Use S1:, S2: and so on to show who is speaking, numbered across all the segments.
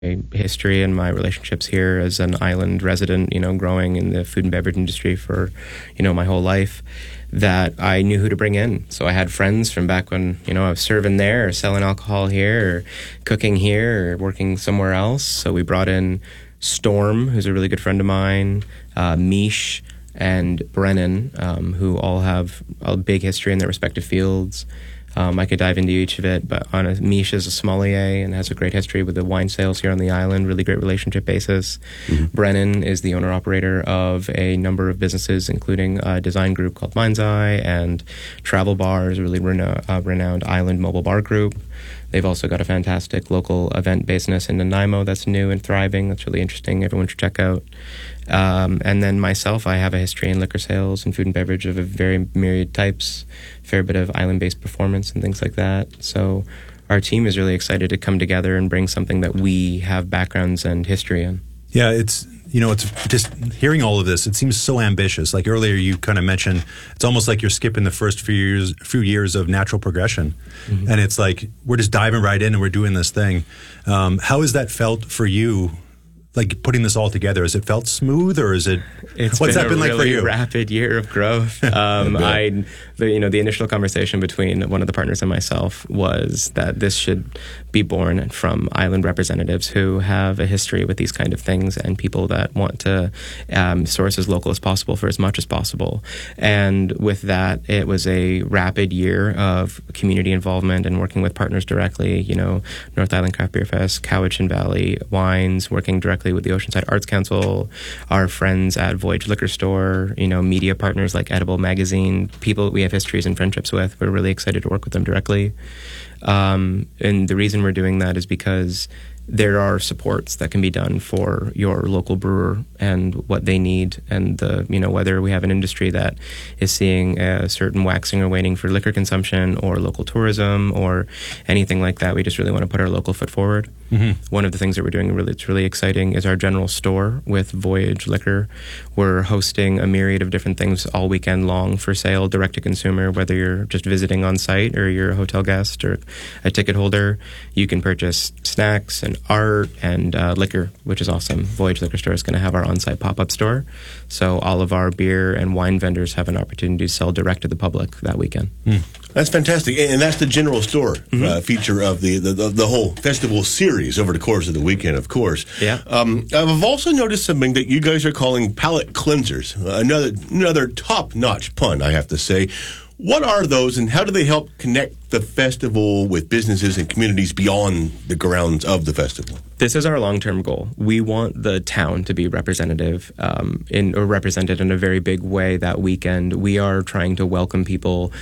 S1: history and my relationships here as an island resident, growing in the food and beverage industry for, my whole life, that I knew who to bring in. So I had friends from back when, I was serving there or selling alcohol here or cooking here or working somewhere else. So we brought in Storm, who's a really good friend of mine, Mish, and Brennan, who all have a big history in their respective fields. I could dive into each of it, but Mish is a sommelier and has a great history with the wine sales here on the island, really great relationship basis. Mm-hmm. Brennan is the owner-operator of a number of businesses, including a design group called Mind's Eye and Travel Bars, a really renowned island mobile bar group. They've also got a fantastic local event business in Nanaimo that's new and thriving. That's really interesting. Everyone should check out. And then myself, I have a history in liquor sales and food and beverage of a very myriad types, fair bit of island-based performance and things like that. So our team is really excited to come together and bring something that we have backgrounds and history in.
S2: Yeah, it's just hearing all of this, it seems so ambitious. Like earlier you kind of mentioned, it's almost like you're skipping the first few years of natural progression. Mm-hmm. And it's like, we're just diving right in and we're doing this thing. How has that felt for you? Like putting this all together, has it felt smooth, or is it?
S1: What's that been like for you? It's been a really rapid year of growth. The initial conversation between one of the partners and myself was that this should be born from island representatives who have a history with these kind of things and people that want to source as local as possible for as much as possible. And with that, it was a rapid year of community involvement and working with partners directly. North Island Craft Beer Fest, Cowichan Valley Wines, working directly with the Oceanside Arts Council, our friends at Voyage Liquor Store, media partners like Edible Magazine, people we have histories and friendships with. We're really excited to work with them directly. And the reason we're doing that is because there are supports that can be done for your local brewer and what they need, and whether we have an industry that is seeing a certain waxing or waning for liquor consumption or local tourism or anything like that. We just really want to put our local foot forward. Mm-hmm. One of the things that we're doing it's really exciting is our general store with Voyage Liquor. We're hosting a myriad of different things all weekend long for sale, direct to consumer, whether you're just visiting on site or you're a hotel guest or a ticket holder. You can purchase snacks and art and liquor, which is awesome. Voyage Liquor Store is going to have our on-site pop-up store. So all of our beer and wine vendors have an opportunity to sell direct to the public that weekend.
S3: Mm. That's fantastic. And that's the general store feature of the whole festival series over the course of the weekend, of course.
S1: Yeah.
S3: I've also noticed something that you guys are calling palate cleansers. Another top-notch pun, I have to say. What are those, and how do they help connect the festival with businesses and communities beyond the grounds of the festival?
S1: This is our long-term goal. We want the town to be represented in a very big way that weekend. We are trying to welcome people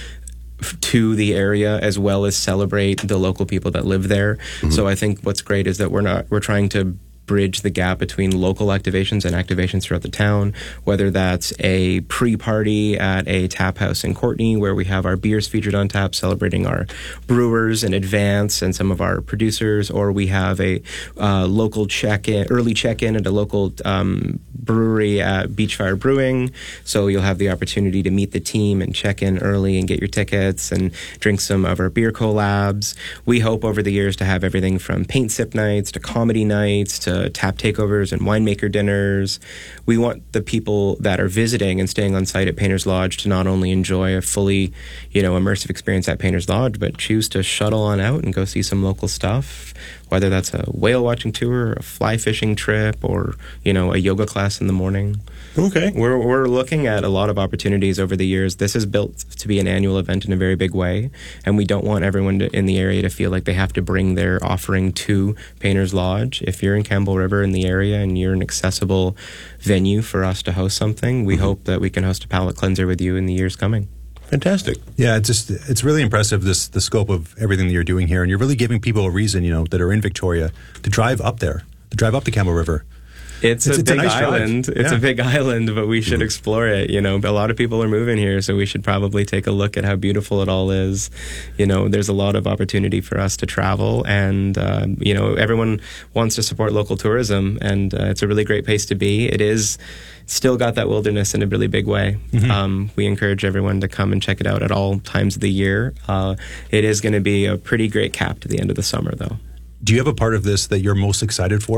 S1: to the area as well as celebrate the local people that live there. Mm-hmm. So I think what's great is that we're trying to bridge the gap between local activations and activations throughout the town, whether that's a pre-party at a tap house in Courtenay where we have our beers featured on tap celebrating our brewers in advance and some of our producers, or we have a local early check-in at a local brewery at Beachfire Brewing. So you'll have the opportunity to meet the team and check in early and get your tickets and drink some of our beer collabs. We hope over the years to have everything from paint sip nights to comedy nights to tap takeovers and winemaker dinners. We want the people that are visiting and staying on site at Painter's Lodge to not only enjoy a fully, immersive experience at Painter's Lodge, but choose to shuttle on out and go see some local stuff, whether that's a whale watching tour, a fly fishing trip, or, a yoga class in the morning.
S3: Okay.
S1: We're looking at a lot of opportunities over the years. This is built to be an annual event in a very big way, and we don't want everyone in the area to feel like they have to bring their offering to Painter's Lodge. If you're in Campbell River in the area and you're an accessible venue for us to host something, we hope that we can host a palate cleanser with you in the years coming.
S3: Fantastic.
S2: Yeah, it's really impressive, the scope of everything that you're doing here, and you're really giving people a reason, that are in Victoria to drive up there, to drive up to Campbell River.
S1: It's a big island. It's a big island, but we should explore it. A lot of people are moving here, so we should probably take a look at how beautiful it all is. There's a lot of opportunity for us to travel, and everyone wants to support local tourism, and it's a really great place to be. It is still got that wilderness in a really big way. Mm-hmm. We encourage everyone to come and check it out at all times of the year. It is going to be a pretty great cap to the end of the summer, though.
S2: Do you have a part of this that you're most excited for?